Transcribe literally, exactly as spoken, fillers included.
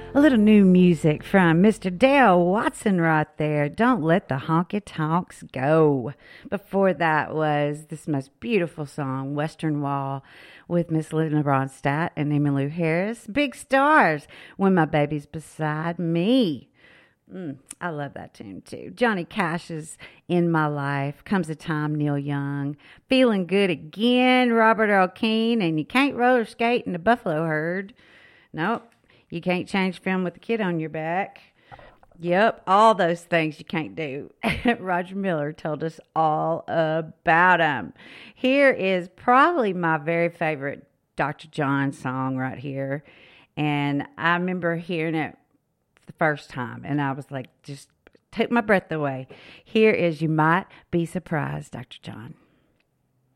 A little new music from Mister Dale Watson right there. Don't let the honky tonks go. Before that was this most beautiful song, Western Wall, with Miss Linda Ronstadt and Emmylou Harris. Big Stars, When My Baby's Beside Me. Mm, I love that tune too. Johnny Cash's In My Life, Comes a Time, Neil Young, Feeling Good Again, Robert Earl Keen, and You Can't Roller Skate in the Buffalo Herd. Nope. You can't change film with a kid on your back. Yep, all those things you can't do. Roger Miller told us all about them. Here is probably my very favorite Doctor John song right here. And I remember hearing it the first time, and I was like, just took my breath away. Here is You Might Be Surprised, Doctor John.